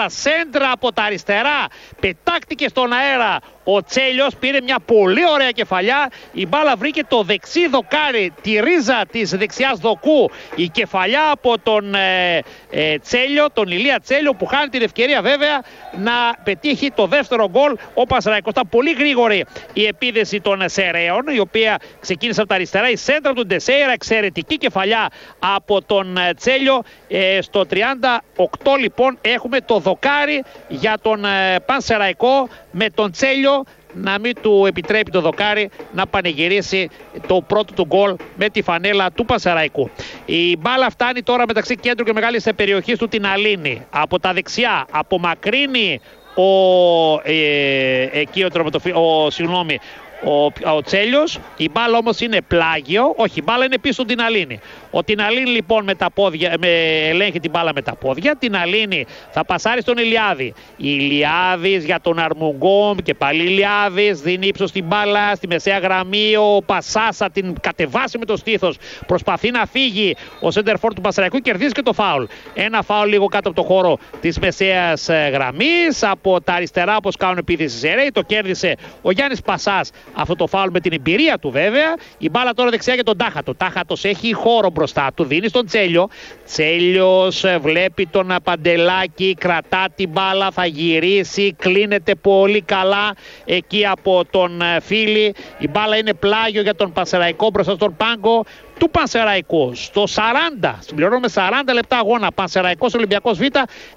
μπάλα, σέντρα από τα αριστερά, πετάχτηκε στον αέρα. Ο Τσέλιος πήρε μια πολύ ωραία κεφαλιά. Η μπάλα βρήκε το δεξί δοκάρι, τη ρίζα της δεξιάς δοκού. Η κεφαλιά από τον Τσέλιο, τον Ηλία Τσέλιο, που χάνει την ευκαιρία βέβαια να πετύχει το δεύτερο γκολ. Ο Πανσεραϊκός. Ήταν πολύ γρήγορη η επίδεση των Σεραίων, η οποία ξεκίνησε από τα αριστερά. Η σέντρα του Ντεσέιρα, εξαιρετική κεφαλιά από τον Τσέλιο. Στο 38 λοιπόν έχουμε το δοκάρι για τον Πανσεραϊκό, με τον Τσέλιο να μην του επιτρέπει το δοκάρι να πανηγυρίσει το πρώτο του γκολ με τη φανέλα του Πανσεραϊκού. Η μπάλα φτάνει τώρα μεταξύ κέντρου και μεγάλης περιοχής του Τιναλίνη. Από τα δεξιά απομακρύνει ο Τσέλιος. Η μπάλα όμως είναι πλάγιο, όχι, η μπάλα είναι πίσω στον Τιναλίνη. Ο Τιναλίνη λοιπόν ελέγχει την μπάλα με τα πόδια. Τιναλίνη θα πασάρει στον Ηλιάδη. Ηλιάδης για τον Αρμουγκόμ και πάλι Ηλιάδης δίνει ύψος στην μπάλα στη μεσαία γραμμή. Ο Πασάσα την κατεβάσει με το στήθος. Προσπαθεί να φύγει ο σέντερφορ του Πανσεραϊκού, κερδίζει και το φάουλ. Ένα φάουλ λίγο κάτω από το χώρο της μεσαίας γραμμής. Από τα αριστερά, όπως κάνουν επίθεση σε Σεραίοι, το κέρδισε ο Γιάννης Πασάς. Αυτό το φάουλ με την εμπειρία του βέβαια. Η μπάλα τώρα δεξιά για τον Τάχατο. Τάχατος έχει χώρο μπροστά του, δίνει στον Τσέλιο. Τσέλιος βλέπει τον Παντελάκη, κρατά την μπάλα, θα γυρίσει, κλείνεται πολύ καλά εκεί από τον Φίλη. Η μπάλα είναι πλάγιο για τον Πανσεραϊκό μπροστά στον πάγκο του Πανσεραϊκού. Στο 40, συμπληρώνουμε 40 λεπτά αγώνα. Πανσεραϊκός Ολυμπιακός Β, 1-1.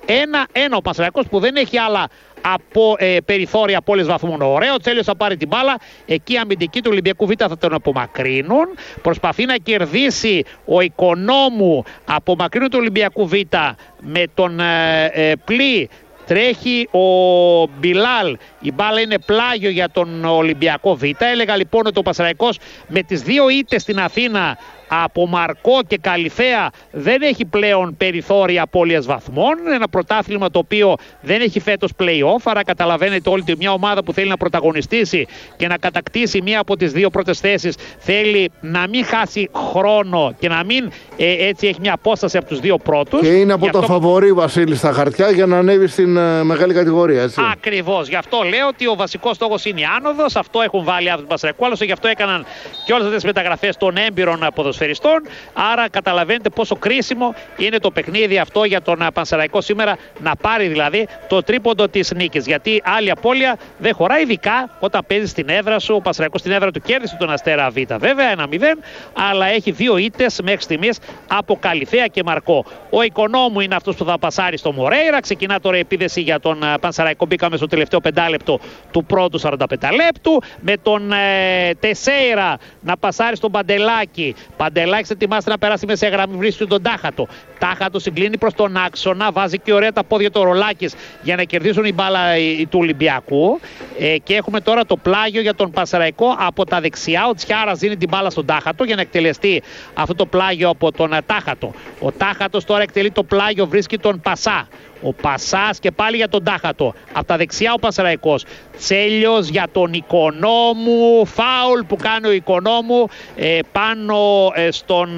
Ο Πανσεραϊκός που δεν έχει άλλα από περιθώρια απώλειας βαθμών. Ωραίο, ο Τσέλιος θα πάρει την μπάλα. Εκεί οι αμυντικοί του Ολυμπιακού Β θα τον απομακρύνουν. Προσπαθεί να κερδίσει ο Οικονόμου. Απομακρύνουν του Ολυμπιακού Β με τον Πλή. Τρέχει ο Μπιλάλ. Η μπάλα είναι πλάγιο για τον Ολυμπιακό Β. Έλεγα λοιπόν ότι ο Πανσεραϊκός με τις δύο ήττες στην Αθήνα από Μαρκό και Καλυθέα δεν έχει πλέον περιθώρια απώλειας βαθμών. Ένα πρωτάθλημα το οποίο δεν έχει φέτος play-off. Άρα καταλαβαίνετε όλοι ότι μια ομάδα που θέλει να πρωταγωνιστήσει και να κατακτήσει μία από τις δύο πρώτες θέσεις θέλει να μην χάσει χρόνο και να μην έτσι έχει μια απόσταση από τους δύο πρώτους. Και είναι από τα φαβορί, Βασίλη, στα χαρτιά για να ανέβει στην μεγάλη κατηγορία, έτσι. Ακριβώς. Γι' αυτό λέω ότι ο βασικός στόχος είναι η άνοδος. Αυτό έχουν βάλει από τον Πανσεραϊκό. Άλλωστε γι' αυτό έκαναν και όλες αυτές τις μεταγραφές των έμπειρων ποδοσφαιριστών. Άρα καταλαβαίνετε πόσο κρίσιμο είναι το παιχνίδι αυτό για τον Πανσεραϊκό σήμερα, να πάρει δηλαδή το τρίποντο της νίκης. Γιατί άλλη απώλεια δεν χωράει, ειδικά όταν παίζει στην έδρα σου. Ο Πανσεραϊκός στην έδρα του κέρδισε τον Αστέρα Β, βέβαια 1-0, αλλά έχει δύο ήττες μέχρι στιγμής από Καλυθέα και Μαρκό. Ο Οικονόμου είναι αυτός που θα πασάρει στο Μορέιρα. Ξεκινά τώρα η επίδεση για τον Πανσεραϊκό. Μπήκαμε στο τελευταίο 5 λεπτό του πρώτου 45 λεπτού. Με τον Τεσέιρα να πασάρει στον Παντελάκη. Παντελάκης ετοιμάζεται να περάσει μέσα σε γραμμή, βρίσκει τον Τάχατο. Τάχατο συγκλίνει προς τον άξονα, βάζει και ωραία τα πόδια του Ρολάκης για να κερδίσουν η μπάλα του Ολυμπιακού. Και έχουμε τώρα το πλάγιο για τον Πανσεραϊκό από τα δεξιά. Ο Τσιάρας δίνει την μπάλα στον Τάχατο για να εκτελεστεί αυτό το πλάγιο από τον Τάχατο. Ο Τάχατος τώρα εκτελεί το πλάγιο, βρίσκει τον Πασά. Ο Πασάς και πάλι για τον Τάχατο. Από τα δεξιά ο Πανσεραϊκός. Τσέλιος για τον Οικονόμου. Φάουλ που κάνει ο Οικονόμου πάνω στον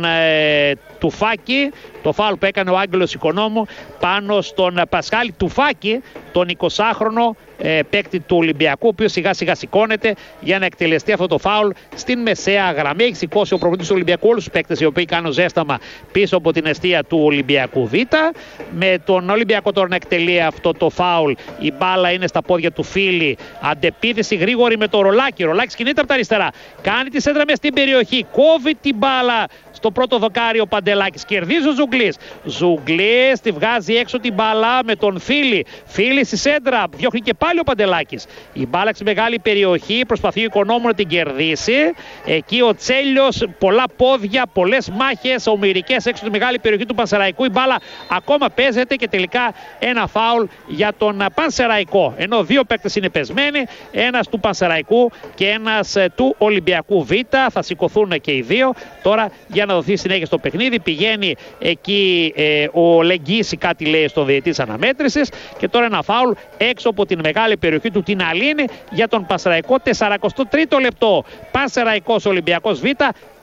Τουφάκη. Το φάουλ που έκανε ο Άγγελος Οικονόμου πάνω στον Πασχάλη Τουφάκη, τον 20χρονο παίκτη του Ολυμπιακού, ο οποίος σιγά σιγά σηκώνεται για να εκτελεστεί αυτό το φάουλ στην μεσαία γραμμή. Έχει σηκώσει ο προπονητής του Ολυμπιακού όλους τους παίκτες οι οποίοι κάνουν ζέσταμα πίσω από την εστία του Ολυμπιακού Β. Με τον Ολυμπιακό τώρα να εκτελεί αυτό το φάουλ. Η μπάλα είναι στα πόδια του Φίλη. Αντεπίθεση γρήγορη με το Ρολάκη. Ο Ρολάκης κινείται από τα αριστερά. Κάνει τη σέντρα μέσα στην περιοχή. Κόβει την μπάλα στο πρώτο δοκάρι ο Παντελάκης. Κερδίζει ο Ζουγκλής. Ζουγκλής τη βγάζει έξω την μπάλα με τον Φίλη. Φίλη στη σέντρα. Διώχνει και πάλι ο Παντελάκης. Η μπάλα στη μεγάλη περιοχή. Προσπαθεί ο Οικονόμου να την κερδίσει. Εκεί ο Τσέλιος. Πολλά πόδια, πολλές μάχες ομηρικές έξω τη μεγάλη περιοχή του Πανσεραϊκού. Η μπάλα ακόμα παίζεται και τελικά ένα φάουλ για τον Πανσεραϊκό. Ενώ δύο παίκτες είναι πεσμένοι. Ένας του Πανσεραϊκού και ένας του Ολυμπιακού Β. Θα σηκωθούν και οι δύο. Τώρα για να δοθεί συνέχεια στο παιχνίδι. Πηγαίνει εκεί εκεί ο Λεγγύση κάτι λέει στο διαιτητής αναμέτρησης και τώρα ένα φάουλ έξω από την μεγάλη περιοχή του Τιναλίνη για τον Πανσεραϊκό. 43ο λεπτό. Πανσεραϊκός Ολυμπιακός Β 1-1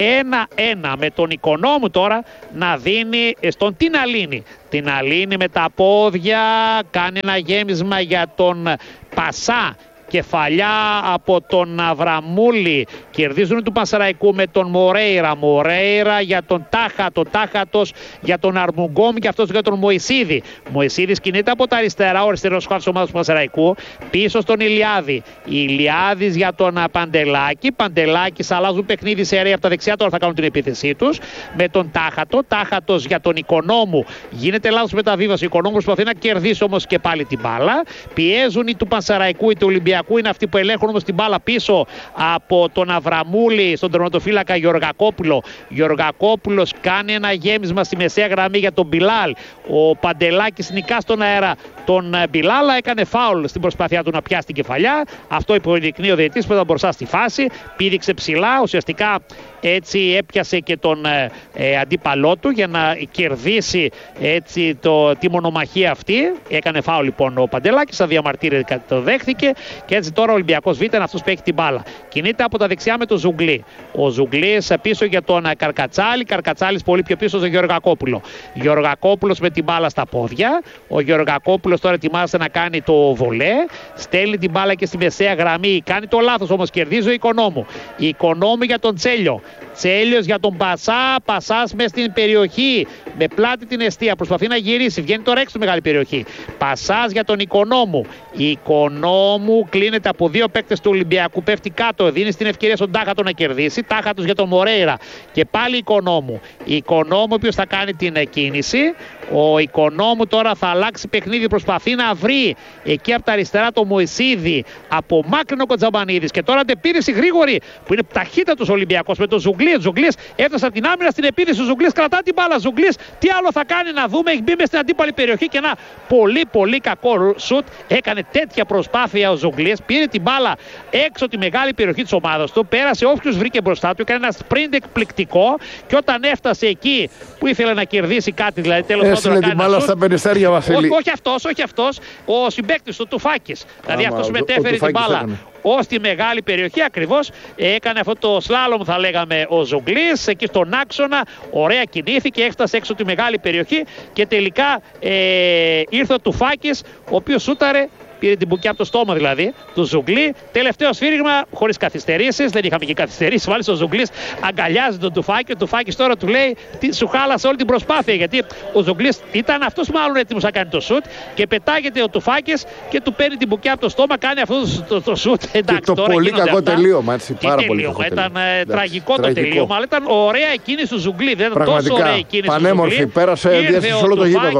με τον Οικονόμου τώρα να δίνει στον Τιναλίνη. Τιναλίνη με τα πόδια κάνει ένα γέμισμα για τον Πασά. Κεφαλιά από τον Αβραμούλη. Κερδίζουν του Πανσεραϊκού με τον Μορέιρα. Μορέιρα για τον Τάχατο. Τάχατος για τον Αρμουγκόμ και αυτός για τον Μωυσίδη. Μωυσίδης κινείται από τα αριστερά. Ο αριστερός χώρος ομάδας του Πανσεραϊκού. Πίσω στον Ηλιάδη. Ηλιάδης για τον Παντελάκη. Παντελάκης αλλάζουν παιχνίδι σε ρέα από τα δεξιά. Τώρα θα κάνουν την επίθεσή τους. Με τον Τάχατο. Τάχατος για τον Οικονόμου. Γίνεται λάθος μεταβίβαση. Ο Οικονόμου προσπαθεί να κερδίσει όμως και πάλι την μπάλα. Πιέζουν οι του Πανσεραϊκού ή του Ολυμπιακού. Είναι αυτοί που ελέγχουν όμως την μπάλα πίσω από τον Αβραμούλη στον τερματοφύλακα Γεωργακόπουλο. Γεωργακόπουλος κάνει ένα γέμισμα στη μεσαία γραμμή για τον Μπιλάλ. Ο Παντελάκης νικά στον αέρα τον Μπιλάλ, έκανε φάουλ στην προσπάθειά του να πιάσει την κεφαλιά. Αυτό υποδεικνύει ο διαιτητής που ήταν μπροστά στη φάση. Πήδηξε ψηλά, ουσιαστικά έτσι έπιασε και τον αντίπαλό του για να κερδίσει έτσι τη μονομαχία αυτή. Έκανε φάουλ λοιπόν ο Παντελάκης, σαν διαμαρτύρια το δέχθηκε και έτσι τώρα ο Ολυμπιακός Β είναι αυτός που έχει την μπάλα. Κινείται από τα δεξιά με τον Ζουγκλή. Ο Ζουγκλής πίσω για τον Καρκατσάλη. Καρκατσάλης πολύ πιο πίσω στον Γεωργακόπουλο. Γεωργακόπουλος με την μπάλα στα πόδια. Ο Γεωργακόπουλος τώρα ετοιμάζεται να κάνει το βολέ. Στέλνει την μπάλα και στη μεσαία γραμμή. Κάνει το λάθος όμως, κερδίζει ο Οικονόμου. Οικονόμου για τον Τσέλιο. Τσέλιος για τον Πασά. Πασάς μες στην περιοχή. Με πλάτη την εστία. Προσπαθεί να γυρίσει. Βγαίνει τώρα έξω στη μεγάλη περιοχή. Πασάς για τον Οικονόμου. Οικονόμου κλείνεται από δύο παίκτες του Ολυμπιακού. Πέφτει κάτω. Δίνει στην ευκαιρία στον Τάχατο να κερδίσει. Τάχατος για τον Μορέιρα. Και πάλι Οικονόμου. Οικονόμου, ο οποίος θα κάνει την κίνηση. Ο Οικονόμου τώρα θα αλλάξει παιχνίδι. Προσπαθεί να βρει εκεί από τα αριστερά το Μωυσίδη. Από μάκρυνο Κοτζαμπανίδης. Και τώρα αντεπίθεση γρήγορη που είναι ταχύτατος Ολυμπιακός με τον Ζουγκλής. Ζουγκλής έφτασε από την άμυνα στην επίθεση. Ο Ζουγκλής κρατά την μπάλα. Ζουγκλής τι άλλο θα κάνει να δούμε. Έχει μπει μες στην αντίπαλη περιοχή και ένα πολύ κακό σουτ. Έκανε τέτοια προσπάθεια ο Ζουγκλής. Πήρε την μπάλα έξω τη μεγάλη περιοχή της ομάδας του. Πέρασε όποιους βρήκε μπροστά του. Έκανε ένα sprint εκπληκτικό. Και όταν έφτασε εκεί που ήθελε να κερδίσει κάτι, δηλαδή τέλος πάντων. Την μπάλα στα περιστέρια, Βασίλη. Όχι αυτός. Ο συμπαίκτης του Τουφάκης. Δηλαδή αυτός μετέφερε την μπάλα ως τη μεγάλη περιοχή ακριβώς. Έκανε αυτό το σλάλομ, θα λέγαμε, ο Ζουγκλής εκεί στον άξονα. Ωραία κινήθηκε, έφτασε έξω τη μεγάλη περιοχή και τελικά ήρθε ο Τουφάκης, ο οποίος σούταρε. Πήρε την μπουκιά από το στόμα δηλαδή του Ζουγκλή. Τελευταίο σφύριγμα χωρίς καθυστερήσεις. Δεν είχαμε και καθυστερήσεις. Μάλιστα ο Ζουγκλής αγκαλιάζει τον Τουφάκη. Ο Τουφάκης τώρα του λέει σου χάλασε όλη την προσπάθεια. Γιατί ο Ζουγκλής ήταν αυτός μάλλον έτοιμος να κάνει το σουτ. Και πετάγεται ο Τουφάκης και του παίρνει την μπουκιά από το στόμα. Κάνει αυτό το σουτ. Εντάξει, και το τώρα πολύ κακό τελείωμα. Έτσι, πάρα πολύ κακό ήταν τραγικό το τελείωμα. Αλλά ήταν ωραία η κίνηση του Ζουγκλή. Δεν ήταν τόσο ωραία η κίνηση του Ζουγκλή. Πέρασε διεύθυνση όλο το γήπεδο.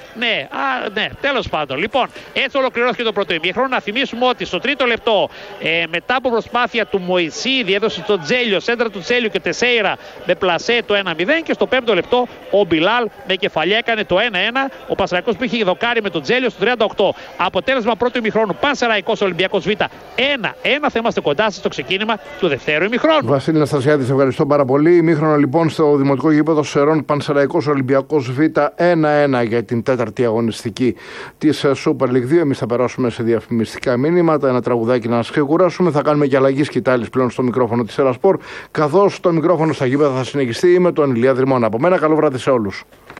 Ναι, τέλος πάντων. Λοιπόν, έτσι ολοκληρώθηκε το πρώτο ημίχρονο. Να θυμίσουμε ότι στο τρίτο λεπτό, μετά από προσπάθεια του Μωυσίδη, έδωσε στον Τζέλιο, σέντρα του Τζέλιο και Τεσέιρα με πλασέ το 1-0. Και στο πέμπτο λεπτό, ο Μπιλάλ με κεφαλιά έκανε το 1-1. Ο Πανσεραϊκός που είχε δοκάρει με τον Τζέλιο στο 38. Αποτέλεσμα πρώτου ημιχρόνου, Πανσεραϊκός Ολυμπιακός Β 1-1. Θα είμαστε κοντά σας στο ξεκίνημα του δευτέρου ημιχρόνου. Βασίλη Ναστασιάδη, σε ευχαριστώ πάρα πολύ. Ημίχρονο λοιπόν στο δημοτικό γήπεδο Σερών, Πανσεραϊκός Ολυμπιακός Β 1-1 για την τέταρτη αγωνιστική της Super League 2. Εμείς θα περάσουμε σε διαφημιστικά μήνυματα, ένα τραγουδάκι να σας ξεκουράσουμε. Θα κάνουμε και αλλαγή σκητάλης πλέον στο μικρόφωνο της Ελασπορ, καθώς το μικρόφωνο στα γήπεδα θα συνεχιστεί με τον Ηλία Δρυμώνα. Από μένα, καλό βράδυ σε όλους.